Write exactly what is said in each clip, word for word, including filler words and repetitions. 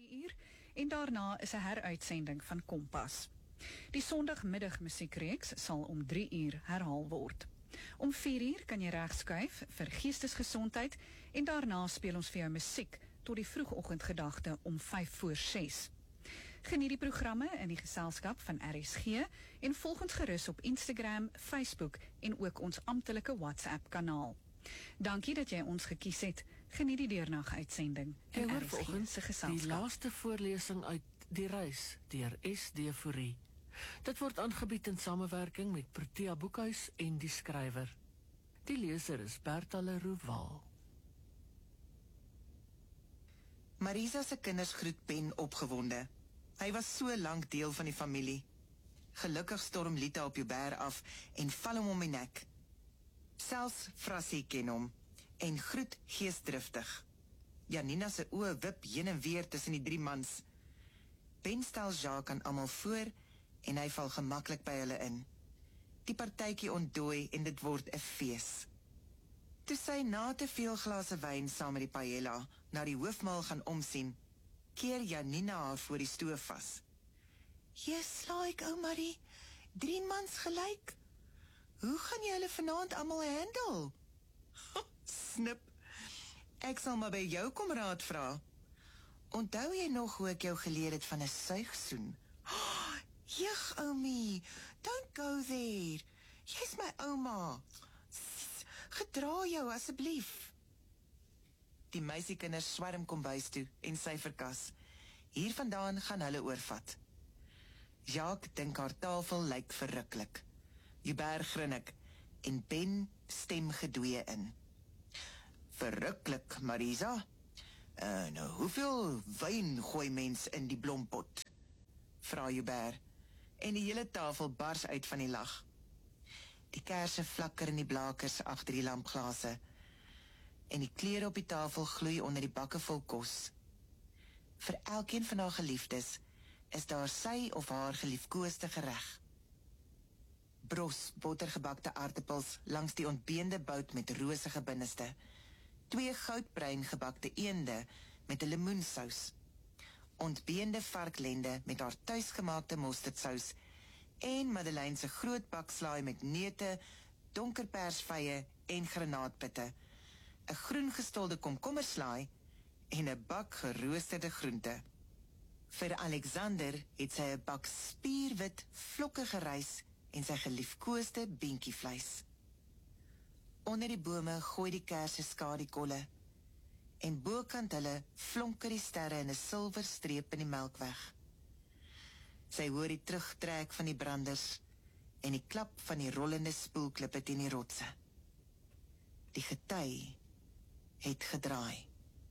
uur en daarna is 'n heruitsending van Kompas. Die Sondagmiddag musiekreeks sal om drie uur herhaal word. Om vier uur kan jy regskuif vir geestesgesondheid en daarna speel ons vir jou musiek tot die vroegoggendgedagte om vyf voor ses. Geniet die programme in die geselskap van R S G en volg ons gerus op Instagram, Facebook en ook ons amptelike WhatsApp kanaal. Dankie dat jy ons gekies het. Geniet die deernag uitsending in R S G se geselskap. Die laaste voorlesing uit Die Reis deur S D Fourie. Dit word aangebied in samewerking met Protea Boekhuis en die skrywer. Die leser is Bertha Leroux. Marisa se kinders groet Ben opgewonde. Hy was so lank deel van die familie. Gelukkig storm Lita op Joubert af en val hom om die nek. Selfs Frassie ken hom en groet geesdriftig. Janina se oë wip heen en weer tussen die drie mans. Ben stel Jacques aan almal voor en hy val gemaklik by hulle in. Die partytjie ontdooi en dit word 'n fees. Toe sy na te veel glase wyn saam met die paella na die hoofmaal gaan omsien, keer Janina haar voor die stoof vas. "Yes, like ou Marie, drie mans gelyk. Hoe gaan jy hulle vanaand almal handle?" Snip. Ek sal maar by jou kom raad vra. Onthou jy nog hoe ek jou geleer het van 'n suigsoen? Oh, Jig, oumie, don't go there. Jy's my ouma. Gedra jou asseblief. Die meisiekinders swerm kombuis toe en sy verkas. Hiervandaan gaan hulle oorvat. Jacques dink haar tafel lyk verruklik. Joubert grinnik en Ben stem gedwee in. "Verruklik, Marisa. Uh, nou, hoeveel wyn gooi mens in die blompot?" vra Joubert, en die hele tafel bars uit van die lag. Die kerse flakker in die blakers agter die lampglase, en die klere op die tafel gloei onder die bakke vol kos. Vir elkeen van haar geliefdes is daar sy of haar geliefkoeste gereg. Bros, bottergebakte aardappels langs die ontbeende bout met rosige binneste, twee goudbruin gebakte eende met 'n lemoensous, ontbeende varklende met haar tuisgemaakte mosterdsous en Madeleine se groot bakslaai met neute, donkerpersvye en granaatpitte, 'n groen gestolde komkommerslaai en 'n bak geroosterde groente. Vir Alexander het sy 'n bak spierwit vlokkige rys en sy geliefkoeste beentjievleis. Onder die bome gooi die kerse skadikolle en bokant hulle flonker die sterre in 'n silwer streep in die melkweg. Sy hoor die terugtrek van die branders en die klap van die rollende spoelklippe teen die rotse. Die gety het gedraai.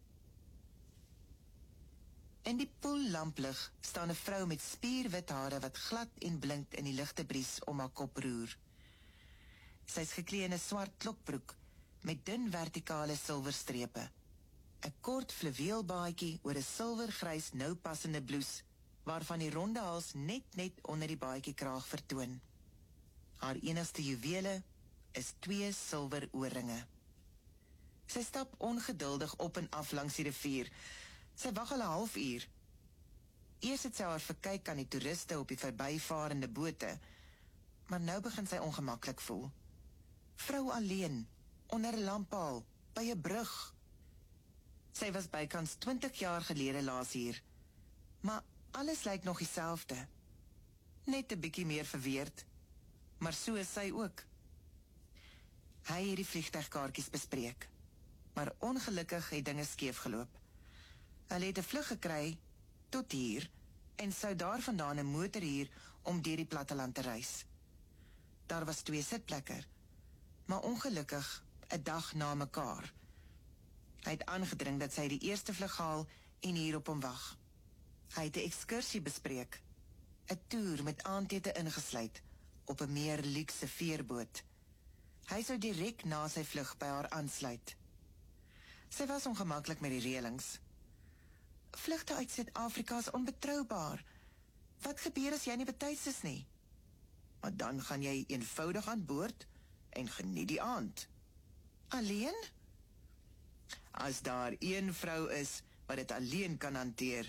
In die poellamplig staan 'n vrou met spierwit hare wat glad en blink in die ligte bries om haar kop roer. Sy is geklee in 'n swart klokbroek met dun vertikale silwerstrepe, 'n kort fluweelbaadjie oor 'n silwergrys nou passende blouse, waarvan die ronde hals net net onder die baadjiekraag vertoon. Haar enigste juwele is twee silwer oorringe. Sy stap ongeduldig op en af langs die rivier. Sy wag al 'n halfuur. Eers het sy haar verkyk aan die toeriste op die verbyvarende bote, maar nou begin sy ongemaklik voel. Vrou alleen, onder 'n lamppaal, by 'n brug. Sy was bykans twintig jaar gelede laas hier, maar alles lyk nog dieselfde. Net 'n bietjie meer verweerd, maar so is sy ook. Hy het die vliegtuigkaartjies bespreek, maar ongelukkig het dinge skeef geloop. Hulle het 'n vlug gekry tot hier en sou daarvandaan 'n motor huur om deur die platteland te reis. Daar was twee sitplekke, maar ongelukkig 'n dag na mekaar. Hy het aangedring dat sy die eerste vlug haal en hier op hom wag. Hy het 'n ekskursie bespreek, 'n toer met aandete ingesluit op 'n meer luukse veerboot. Hy sou direk na sy vlug by haar aansluit. Sy was ongemaklik met die reëlings. Vlugte uit Suid-Afrika is onbetroubaar. Wat gebeur as jy nie betyds is nie? Maar dan gaan jy eenvoudig aan boord en geniet die aand. Alleen? As daar een vrou is wat dit alleen kan hanteer,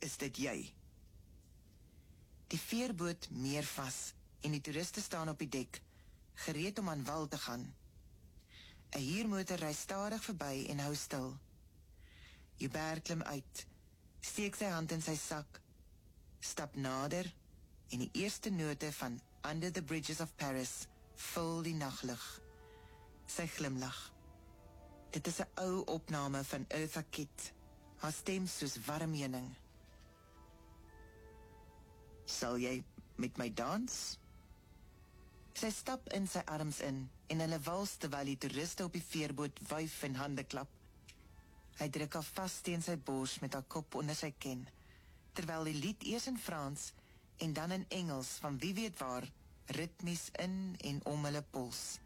is dit jy. Die veerboot meer vas en die toeriste staan op die dek, gereed om aan wal te gaan. 'n Huurmotor ry stadig verby en hou stil. Hubert klim uit, steek sy hand in sy sak, stap nader en die eerste note van Under the Bridges of Paris vul die naglig. Sy glimlag. Dit is 'n ou opname van Eartha Kitt, haar stem soos warm heuning. Sal jy met my dans? Sy stap in sy arms in en hulle wals terwyl die toeriste op die veerboot wuif en hande klap. Hy druk haar vas teen sy bors met haar kop onder sy ken, terwyl die lied eers in Frans en dan in Engels van wie weet waar ritmies in en om hulle pols.